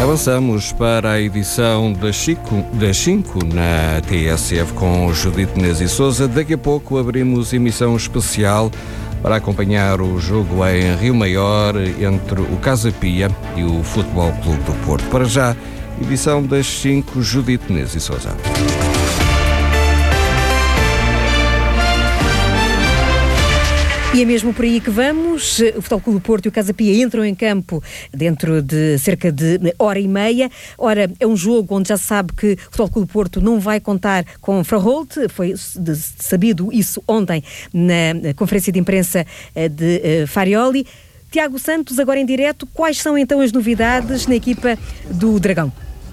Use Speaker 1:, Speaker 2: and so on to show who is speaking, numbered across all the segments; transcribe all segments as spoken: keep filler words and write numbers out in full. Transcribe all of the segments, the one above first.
Speaker 1: Avançamos para a edição das cinco na T S F com Judite Inês e Sousa. Daqui a pouco abrimos emissão especial para acompanhar o jogo em Rio Maior entre o Casa Pia e o Futebol Clube do Porto. Para já, edição das cinco, Judite Inês e Sousa.
Speaker 2: E é mesmo por aí que vamos. O Futebol Clube do Porto e o Casa Pia entram em campo dentro de cerca de hora e meia. Ora, é um jogo onde já se sabe que o Futebol Clube do Porto não vai contar com Fraholt. Foi sabido isso ontem na conferência de imprensa de Farioli. Tiago Santos, agora em direto, quais são então as novidades na equipa do Dragão?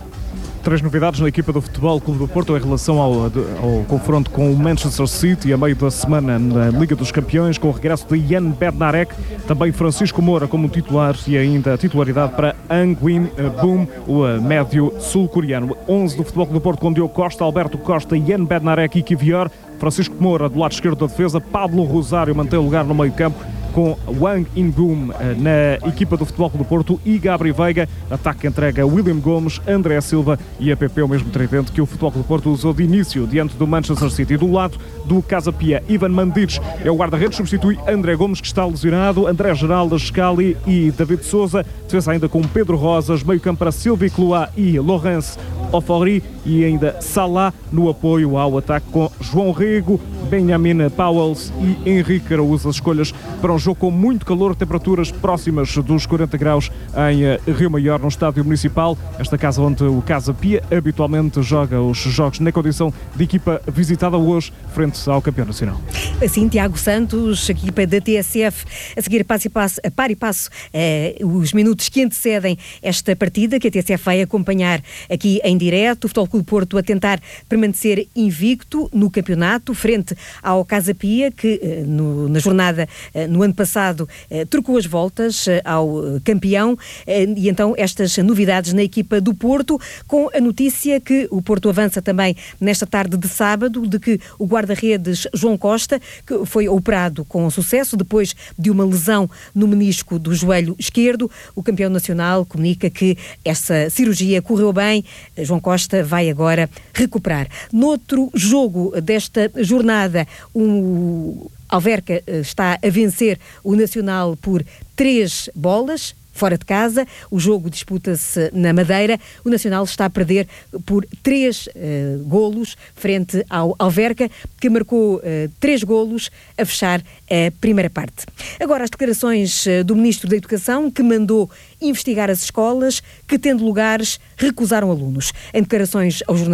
Speaker 3: Três novidades na equipa do Futebol Clube do Porto em relação ao, ao confronto com o Manchester City a meio da semana na Liga dos Campeões, com o regresso de Jan Bednarek, também Francisco Moura como titular e ainda a titularidade para Ang Win Boom, o médio sul-coreano. onze do Futebol Clube do Porto com Diogo Costa, Alberto Costa, Jan Bednarek e Kivior, Francisco Moura do lado esquerdo da defesa, Pablo Rosário mantém o lugar no meio-campo, com Wang In-boom na equipa do Futebol Clube do Porto e Gabri Veiga. Ataque entrega William Gomes, André Silva e A P P, o mesmo tridente que o Futebol Clube do Porto usou de início diante do Manchester City. Do lado do Casa Pia, Ivan Mandic é o guarda-redes, substitui André Gomes, que está lesionado, André Geraldo, Scali e David Souza. Defesa ainda com Pedro Rosas, meio-campo para Sylvie Cloa e Laurence Ofori e ainda Salah no apoio ao ataque com João Rego, Benjamin Powells e Henrique Araújo. As escolhas para um jogo com muito calor, temperaturas próximas dos quarenta graus em Rio Maior, no estádio municipal. Esta casa onde o Casa Pia habitualmente joga os jogos na condição de equipa visitada hoje frente ao campeão nacional.
Speaker 2: Assim, Tiago Santos, equipa da T S F, a seguir passo e passo, a par e passo, eh, os minutos que antecedem esta partida, que a T S F vai acompanhar aqui em direto. O Futebol Clube do Porto a tentar permanecer invicto no campeonato, frente ao Casa Pia, que eh, no, na jornada, eh, no ano passado, eh, trocou as voltas eh, ao campeão, eh, e então estas novidades na equipa do Porto, com a notícia que o Porto avança também nesta tarde de sábado, de que o guarda-redes João Costa, que foi operado com sucesso depois de uma lesão no menisco do joelho esquerdo, o campeão nacional comunica que essa cirurgia correu bem. João Costa vai agora recuperar. Noutro jogo desta jornada, o Alverca está a vencer o Nacional por três bolas, fora de casa. O jogo disputa-se na Madeira. O Nacional está a perder por três uh, golos frente ao Alverca, que marcou uh, três golos a fechar a primeira parte. Agora, as declarações uh, do Ministro da Educação, que mandou investigar as escolas que, tendo lugares, recusaram alunos. Em declarações ao jornal